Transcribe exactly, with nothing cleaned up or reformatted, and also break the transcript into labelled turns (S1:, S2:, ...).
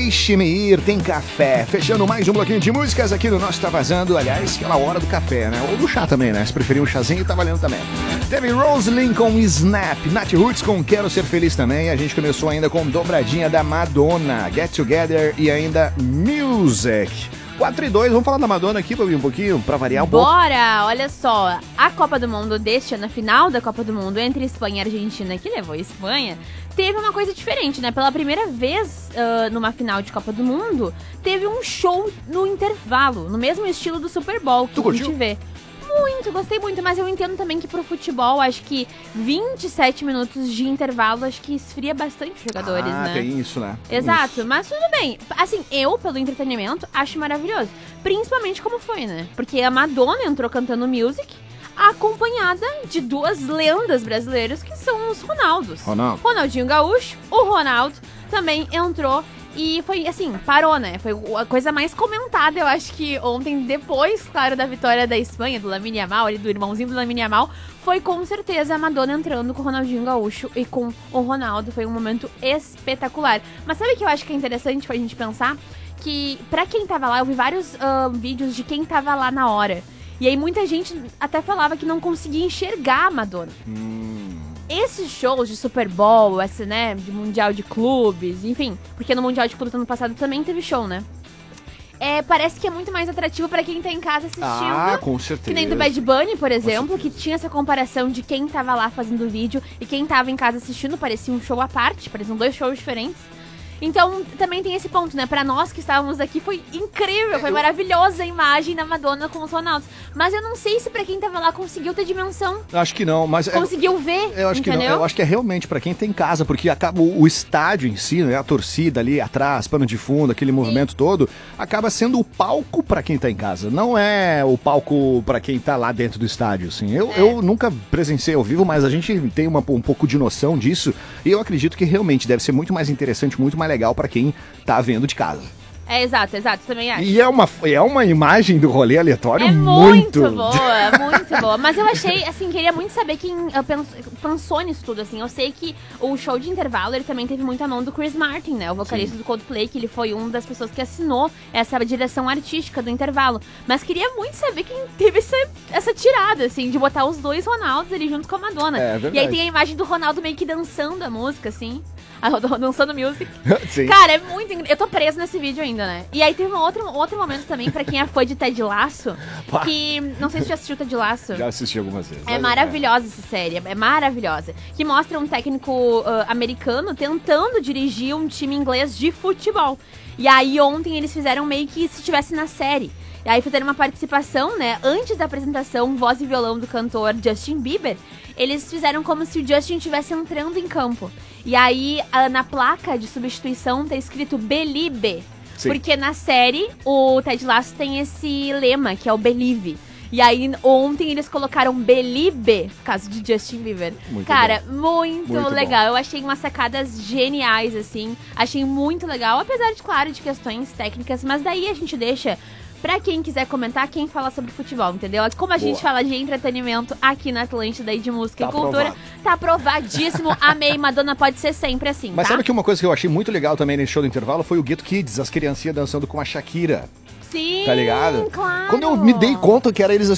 S1: Deixe-me ir, tem café. Fechando mais um bloquinho de músicas aqui no nosso Tá Vazando. Aliás, aquela hora do café, né? Ou do chá também, né? Se preferir um chazinho, tá valendo também. Teve Rosalind com Snap, Nat Roots com Quero Ser Feliz também. A gente começou ainda com dobradinha da Madonna, Get Together e ainda Music. quatro e dois, vamos falar da Madonna aqui um pouquinho, pra variar um pouco.
S2: Bora! Olha só, a Copa do Mundo deste ano, a final da Copa do Mundo entre Espanha e Argentina, que levou a Espanha, teve uma coisa diferente, né? Pela primeira vez uh, numa final de Copa do Mundo, teve um show no intervalo, no mesmo estilo do Super Bowl que
S1: tu
S2: a
S1: curtiu?
S2: gente vê. Muito, gostei muito, mas eu entendo também que pro futebol, acho que vinte e sete minutos de intervalo, acho que esfria bastante os jogadores,
S1: ah,
S2: né?
S1: tem isso, né? Tem
S2: Exato,
S1: isso.
S2: mas tudo bem. Assim, eu, pelo entretenimento, acho maravilhoso. Principalmente como foi, né? Porque a Madonna entrou cantando Music, acompanhada de duas lendas brasileiras, que são os Ronaldos.
S1: Ronaldo.
S2: Ronaldinho Gaúcho, o Ronaldo, também entrou. E foi, assim, parou, né? Foi a coisa mais comentada, eu acho que ontem, depois, claro, da vitória da Espanha, do Lamine Yamal, ali, do irmãozinho do Lamine Yamal, foi com certeza a Madonna entrando com o Ronaldinho Gaúcho e com o Ronaldo. Foi um momento espetacular. Mas sabe o que eu acho que é interessante pra gente pensar? Que, pra quem tava lá, eu vi vários uh, vídeos de quem tava lá na hora. E aí muita gente até falava que não conseguia enxergar a Madonna.
S1: Hum...
S2: Esses shows de Super Bowl, esse, né, de Mundial de Clubes, enfim, porque no Mundial de Clubes do ano passado também teve show, né? É, parece que é muito mais atrativo pra quem tá em casa assistindo.
S1: Ah, com certeza.
S2: Que nem do Bad Bunny, por exemplo, que tinha essa comparação de quem tava lá fazendo vídeo e quem tava em casa assistindo, parecia um show à parte, pareciam dois shows diferentes. Então, também tem esse ponto, né? Pra nós que estávamos aqui, foi incrível, foi
S1: eu...
S2: maravilhosa a imagem da Madonna com os Ronaldos. Mas eu não sei se pra quem tava lá conseguiu ter dimensão.
S1: Acho que não, mas...
S2: Conseguiu ver,
S1: eu acho
S2: entendeu?
S1: Que não. Eu acho que é realmente pra quem tem casa, porque acaba o, o estádio em si, né? A torcida ali atrás, pano de fundo, aquele movimento Sim. todo, acaba sendo o palco pra quem tá em casa. Não é o palco pra quem tá lá dentro do estádio, assim. Eu, é. eu nunca presenciei ao vivo, mas a gente tem uma, um pouco de noção disso. E eu acredito que realmente deve ser muito mais interessante, muito mais legal pra quem tá vendo de casa.
S2: É, exato, exato, também acho.
S1: E é uma, é uma imagem do rolê aleatório
S2: é
S1: muito...
S2: muito boa, muito boa. Mas eu achei, assim, queria muito saber quem uh, pens, pensou nisso tudo, assim. Eu sei que o show de intervalo, ele também teve muita mão do Chris Martin, né? O vocalista Sim. do Coldplay, que ele foi uma das pessoas que assinou essa direção artística do intervalo. Mas queria muito saber quem teve essa, essa tirada, assim, de botar os dois Ronaldos ali junto com a Madonna.
S1: É, verdade.
S2: E aí tem a imagem do Ronaldo meio que dançando a música, assim. Dançando music.
S1: Sim.
S2: Cara, é muito incrível. Eu tô preso nesse vídeo ainda, né? E aí teve um outro, um outro momento também, pra quem é fã de Ted Lasso, que... Não sei se você já assistiu Ted Lasso.
S1: Já assisti algumas vezes.
S2: É maravilhosa essa série, é maravilhosa. Que mostra um técnico uh, americano tentando dirigir um time inglês de futebol. E aí ontem eles fizeram meio que se estivesse na série. E aí fizeram uma participação, né, antes da apresentação, voz e violão do cantor Justin Bieber. Eles fizeram como se o Justin estivesse entrando em campo. E aí, na placa de substituição, tá escrito Believe. Sim. Porque na série, o Ted Lasso tem esse lema, que é o Believe. E aí, ontem, eles colocaram Believe, por causa de Justin Bieber. Muito Cara, bom. muito, muito legal. Bom. Eu achei umas sacadas geniais, assim. Achei muito legal, apesar de, claro, de questões técnicas. Mas daí a gente deixa... Pra quem quiser comentar, quem fala sobre futebol, entendeu? Como a Boa. gente fala de entretenimento aqui na Atlântida e de música tá e cultura, aprovado. tá aprovadíssimo. Amei, Madonna pode ser sempre assim,
S1: Mas
S2: tá?
S1: sabe que uma coisa que eu achei muito legal também nesse show do intervalo foi o Ghetto Kids, as criancinhas dançando com a Shakira.
S2: Sim,
S1: tá ligado?
S2: Claro.
S1: Quando eu me dei conta que era eles